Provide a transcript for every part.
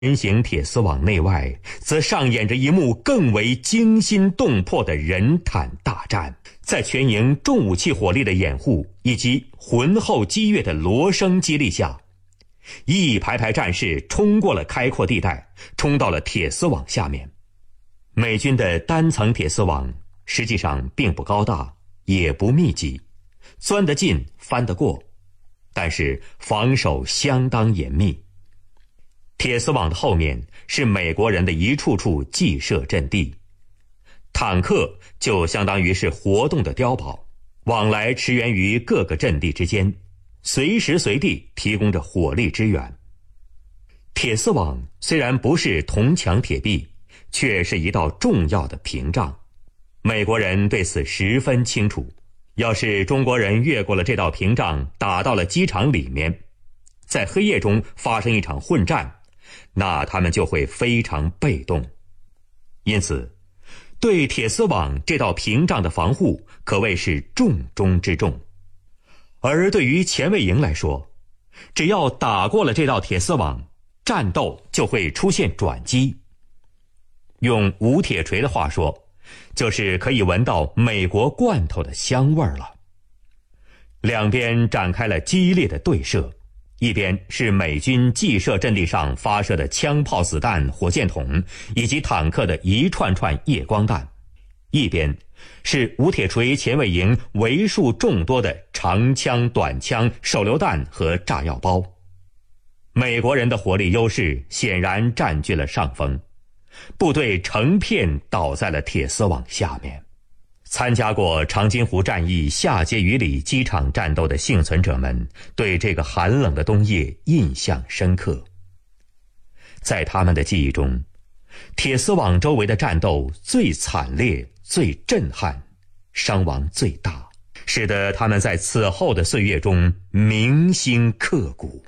人形铁丝网内外，则上演着一幕更为惊心动魄的人坦大战。在全营重武器火力的掩护以及浑厚激越的锣声激励下，一排排战士冲过了开阔地带，冲到了铁丝网下面。美军的单层铁丝网实际上并不高大，也不密集，钻得进，翻得过，但是防守相当严密。铁丝网的后面是美国人的一处处计设阵地，坦克就相当于是活动的碉堡，往来驰援于各个阵地之间，随时随地提供着火力支援。铁丝网虽然不是铜墙铁壁，却是一道重要的屏障。美国人对此十分清楚，要是中国人越过了这道屏障，打到了机场里面，在黑夜中发生一场混战，那他们就会非常被动。因此，对铁丝网这道屏障的防护可谓是重中之重。而对于前卫营来说，只要打过了这道铁丝网，战斗就会出现转机。用吴铁锤的话说，就是可以闻到美国罐头的香味儿了。两边展开了激烈的对射，一边是美军计设阵地上发射的枪炮子弹、火箭筒以及坦克的一串串夜光弹，一边是吴铁锤前卫营为数众多的长枪、短枪、手榴弹和炸药包。美国人的火力优势显然占据了上风，部队成片倒在了铁丝网下面。参加过长津湖战役夏碣隅里机场战斗的幸存者们对这个寒冷的冬夜印象深刻。在他们的记忆中，铁丝网周围的战斗最惨烈、最震撼，伤亡最大，使得他们在此后的岁月中铭心刻骨。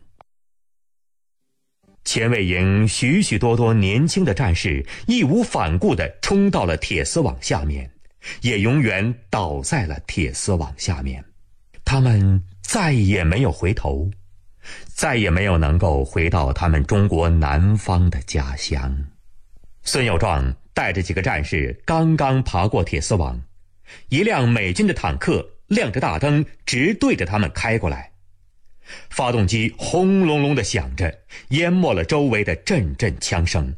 前卫营许许多多年轻的战士义无反顾地冲到了铁丝网下面，也永远倒在了铁丝网下面。他们再也没有回头，再也没有能够回到他们中国南方的家乡。孙友壮带着几个战士刚刚爬过铁丝网，一辆美军的坦克亮着大灯直对着他们开过来，发动机轰隆隆地响着，淹没了周围的阵阵枪声。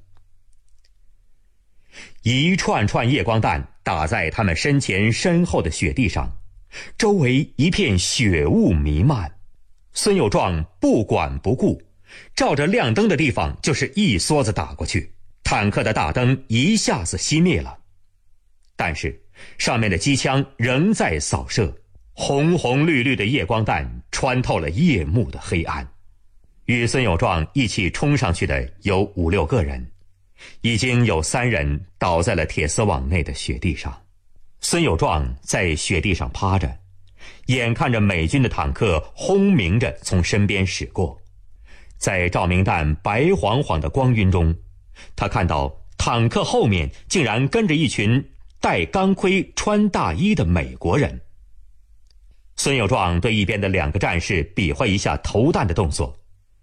一串串夜光弹打在他们身前身后的雪地上，周围一片雪雾弥漫。孙友壮不管不顾，照着亮灯的地方就是一梭子打过去，坦克的大灯一下子熄灭了，但是上面的机枪仍在扫射，红红绿绿的夜光弹穿透了夜幕的黑暗。与孙友壮一起冲上去的有5、6个人，已经有3人倒在了铁丝网内的雪地上。孙友壮在雪地上趴着，眼看着美军的坦克轰鸣着从身边驶过，在照明弹白晃晃的光晕中，他看到坦克后面竟然跟着一群戴钢盔穿大衣的美国人。孙友壮对一边的2个战士比划一下投弹的动作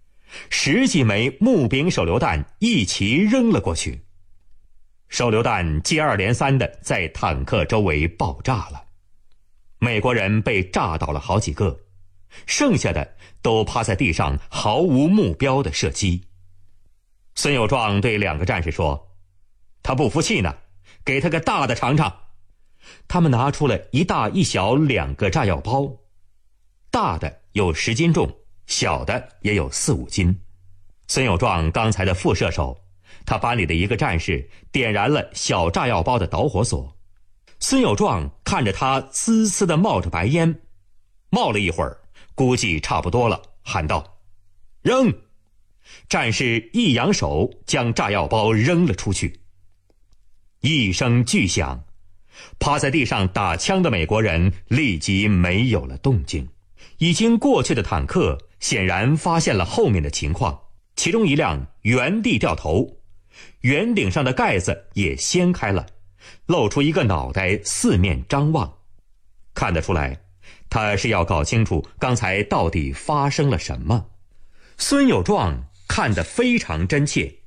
，10几枚木柄手榴弹一齐扔了过去，手榴弹接二连三地在坦克周围爆炸了，美国人被炸倒了好几个，剩下的都趴在地上毫无目标地射击。孙友壮对2个战士说，他不服气呢，给他个大的尝尝。他们拿出了一大一小2个炸药包，大的有10斤重，小的也有4、5斤。孙友壮刚才的副射手，他班里的一个战士点燃了小炸药包的导火索。孙友壮看着他呲呲地冒着白烟，冒了一会儿，估计差不多了，喊道：扔！战士一扬手，将炸药包扔了出去。一声巨响，趴在地上打枪的美国人立即没有了动静。已经过去的坦克显然发现了后面的情况，其中一辆原地掉头，圆顶上的盖子也掀开了，露出一个脑袋四面张望。看得出来，他是要搞清楚刚才到底发生了什么。孙友壮看得非常真切，